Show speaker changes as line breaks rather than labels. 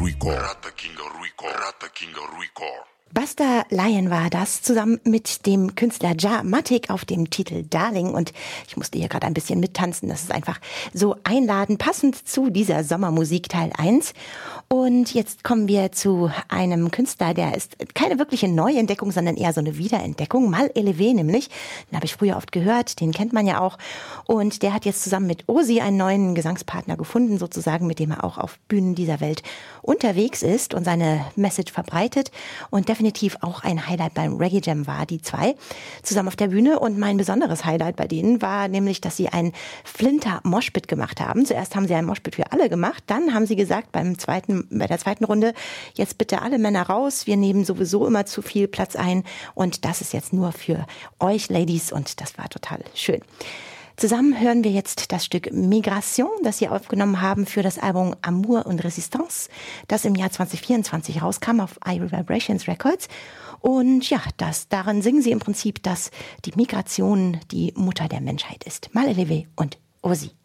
Busta Lion war das, zusammen mit dem Künstler Jah-Matic auf dem Titel Darling. Und ich musste hier gerade ein bisschen mittanzen. Das ist einfach so einladend, passend zu dieser Sommermusik Teil 1. Und jetzt kommen wir zu einem Künstler, der ist keine wirkliche Neuentdeckung, sondern eher so eine Wiederentdeckung. Mal Elevé nämlich, den habe ich früher oft gehört, den kennt man ja auch. Und der hat jetzt zusammen mit Ozi einen neuen Gesangspartner gefunden, sozusagen, mit dem er auch auf Bühnen dieser Welt unterwegs ist und seine Message verbreitet. Und definitiv auch ein Highlight beim Reggae Jam war, die zwei zusammen auf der Bühne. Und mein besonderes Highlight bei denen war nämlich, dass sie ein Flinter-Moshpit gemacht haben. Zuerst haben sie ein Moshpit für alle gemacht, dann haben sie gesagt, bei der zweiten Runde, jetzt bitte alle Männer raus, wir nehmen sowieso immer zu viel Platz ein und das ist jetzt nur für euch Ladies und das war total schön. Zusammen hören wir jetzt das Stück Migration, das sie aufgenommen haben für das Album Amour und Resistance, das im Jahr 2024 rauskam auf Ivory Vibrations Records. Und ja, darin singen sie im Prinzip, dass die Migration die Mutter der Menschheit ist. Mal Elevé und Ozi.